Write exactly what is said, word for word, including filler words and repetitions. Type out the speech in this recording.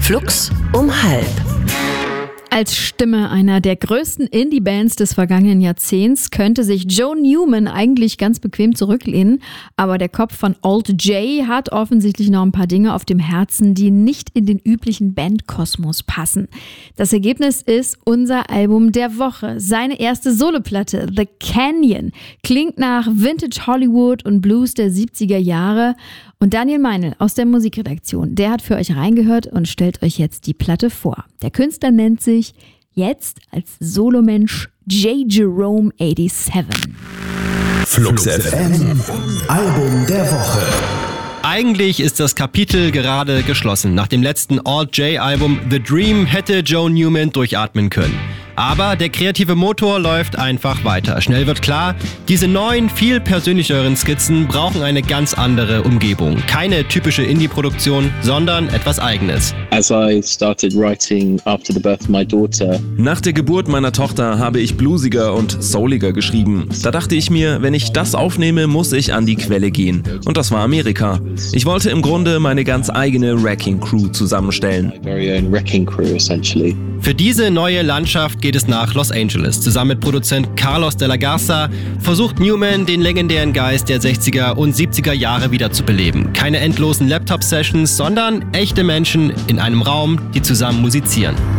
Flux um halb. Als Stimme einer der größten Indie-Bands des vergangenen Jahrzehnts könnte sich Joe Newman eigentlich ganz bequem zurücklehnen, aber der Kopf von Alt J hat offensichtlich noch ein paar Dinge auf dem Herzen, die nicht in den üblichen Bandkosmos passen. Das Ergebnis ist unser Album der Woche. Seine erste Soloplatte, The Canyon, klingt nach Vintage Hollywood und Blues der siebziger Jahre. Und Daniel Meinl aus der Musikredaktion, der hat für euch reingehört und stellt euch jetzt die Platte vor. Der Künstler nennt sich jetzt als Solomensch J. Jerome siebenundachtzig. Flux F M, Album der Woche. Eigentlich ist das Kapitel gerade geschlossen. Nach dem letzten Alt-J-Album The Dream hätte Joe Newman durchatmen können. Aber der kreative Motor läuft einfach weiter. Schnell wird klar, diese neuen, viel persönlicheren Skizzen brauchen eine ganz andere Umgebung. Keine typische Indie-Produktion, sondern etwas Eigenes. As I started writing after the birth of my daughter. Nach der Geburt meiner Tochter habe ich bluesiger und souliger geschrieben. Da dachte ich mir, wenn ich das aufnehme, muss ich an die Quelle gehen. Und das war Amerika. Ich wollte im Grunde meine ganz eigene Wrecking Crew zusammenstellen. My very own wrecking crew, essentially. Für diese neue Landschaft geht es nach Los Angeles. Zusammen mit Produzent Carlos de la Garza versucht Newman, den legendären Geist der sechziger und siebziger Jahre wiederzubeleben. Keine endlosen Laptop-Sessions, sondern echte Menschen in einem Raum, die zusammen musizieren.